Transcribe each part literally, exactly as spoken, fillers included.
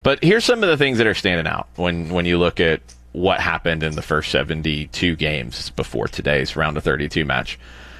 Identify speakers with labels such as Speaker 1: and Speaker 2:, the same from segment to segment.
Speaker 1: But here's some of the things that are standing out when, when you look at what happened in the first seventy-two games before today's round of thirty-two match.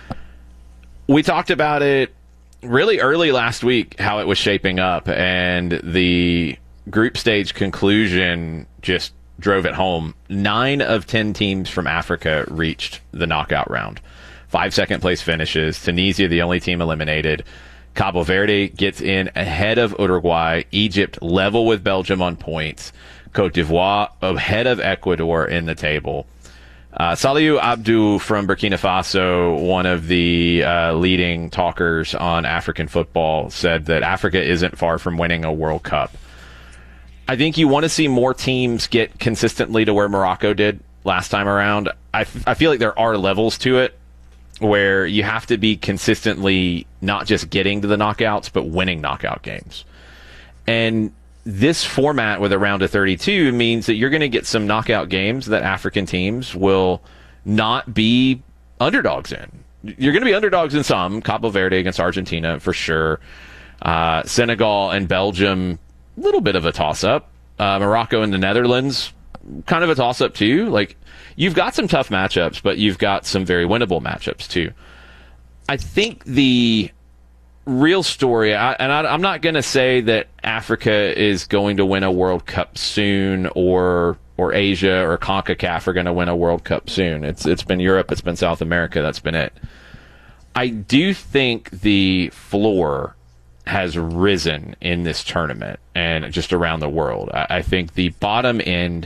Speaker 1: We talked about it really early last week, how it was shaping up, and the group stage conclusion just drove it home. Nine of ten teams from Africa reached the knockout round. Five second place finishes. Tunisia, the only team eliminated. Cabo Verde gets in ahead of Uruguay. Egypt level with Belgium on points. Cote d'Ivoire ahead of Ecuador in the table. Uh, Saliou Abdou from Burkina Faso, one of the uh, leading talkers on African football, said that Africa isn't far from winning a World Cup. I think you want to see more teams get consistently to where Morocco did last time around. I, f- I feel like there are levels to it where you have to be consistently not just getting to the knockouts, but winning knockout games. And this format with a round of thirty-two means that you're going to get some knockout games that African teams will not be underdogs in. You're going to be underdogs in some. Cabo Verde against Argentina, for sure. Uh, Senegal and Belgium, a little bit of a toss-up. Uh, Morocco and the Netherlands, kind of a toss-up too. Like, you've got some tough matchups, but you've got some very winnable matchups too. I think the real story, I, and I, I'm not going to say that Africa is going to win a World Cup soon, or or Asia or CONCACAF are going to win a World Cup soon. It's it's been Europe, it's been South America, that's been it. I do think the floor has risen in this tournament and just around the world. I, I think the bottom end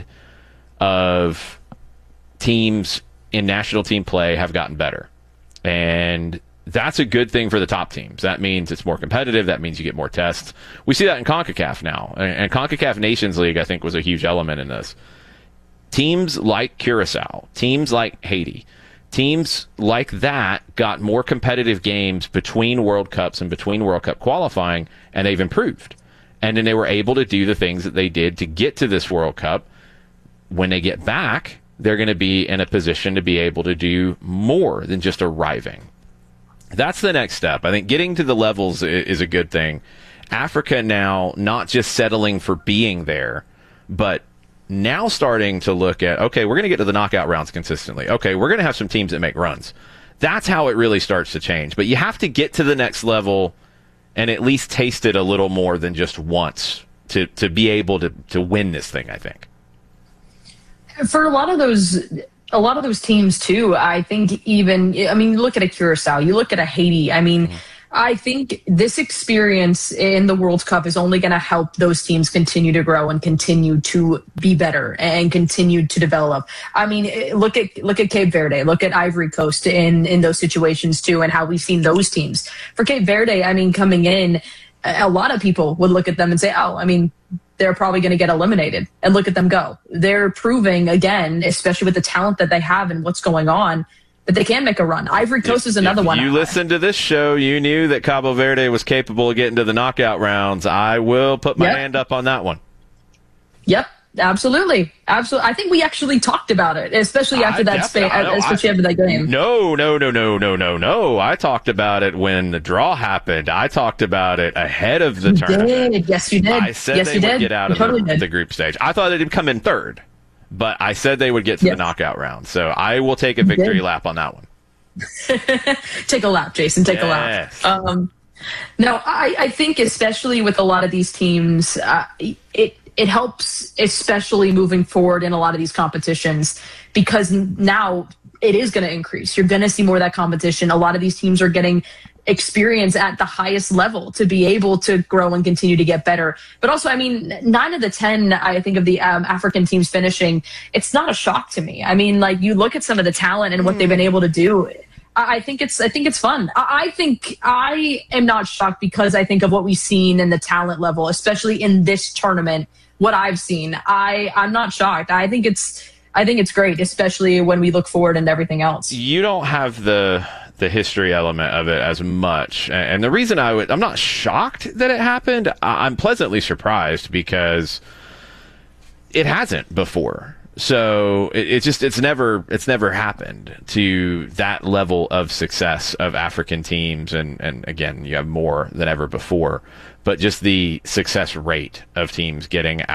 Speaker 1: of teams in national team play have gotten better. And that's a good thing for the top teams. That means it's more competitive. That means you get more tests. We see that in CONCACAF now. And, and CONCACAF Nations League, I think, was a huge element in this. Teams like Curacao, teams like Haiti, teams like that got more competitive games between World Cups and between World Cup qualifying, and they've improved. And then they were able to do the things that they did to get to this World Cup. When they get back, they're going to be in a position to be able to do more than just arriving. That's the next step. I think getting to the levels is a good thing. Africa now not just settling for being there, but now starting to look at, okay, we're going to get to the knockout rounds consistently. Okay, we're going to have some teams that make runs. That's how it really starts to change. But you have to get to the next level and at least taste it a little more than just once to, to be able to, to win this thing, I think.
Speaker 2: For a lot of those... A lot of those teams, too, I think even, I mean, you look at a Curacao, you look at a Haiti. I mean, mm-hmm. I think this experience in the World Cup is only going to help those teams continue to grow and continue to be better and continue to develop. I mean, look at look at Cape Verde, look at Ivory Coast in, in those situations, too, and how we've seen those teams. For Cape Verde, I mean, coming in, a lot of people would look at them and say, oh, I mean, they're probably going to get eliminated, and look at them go. They're proving again, especially with the talent that they have and what's going on, that they can make a run. Ivory Coast if, is another
Speaker 1: if
Speaker 2: one.
Speaker 1: You listened to this show, you knew that Cabo Verde was capable of getting to the knockout rounds. I will put my yep. hand up on that one.
Speaker 2: Yep. Absolutely. Absolutely. I think we actually talked about it, especially after I that spa- especially I, after that game.
Speaker 1: No, no, no, no, no, no, no. I talked about it when the draw happened. I talked about it ahead of the
Speaker 2: you
Speaker 1: tournament.
Speaker 2: Did. Yes, you did.
Speaker 1: I said
Speaker 2: yes,
Speaker 1: they
Speaker 2: you
Speaker 1: would
Speaker 2: did.
Speaker 1: get out
Speaker 2: you
Speaker 1: of
Speaker 2: totally
Speaker 1: the, the group stage. I thought it'd come in third, but I said they would get to yes. the knockout round. So I will take a victory lap on that one.
Speaker 2: Take a lap, Jason. Take
Speaker 1: yes.
Speaker 2: a lap. Um, no, I, I think especially with a lot of these teams, uh, it it helps, especially moving forward in a lot of these competitions, because now it is going to increase. You're going to see more of that competition. A lot of these teams are getting experience at the highest level to be able to grow and continue to get better. But also, I mean, nine of the ten, I think, of the um, African teams finishing, it's not a shock to me. I mean, like, you look at some of the talent and what mm. they've been able to do. I think it's I think it's fun. I think I am not shocked because I think of what we've seen in the talent level, especially in this tournament. What I've seen, I I'm not shocked. I think it's I think it's great, especially when we look forward into everything else.
Speaker 1: You don't have the the history element of it as much, and the reason I would I'm not shocked that it happened. I'm pleasantly surprised because it hasn't before. So it, it's just it's never it's never happened to that level of success of African teams, and, and again you have more than ever before, but just the success rate of teams getting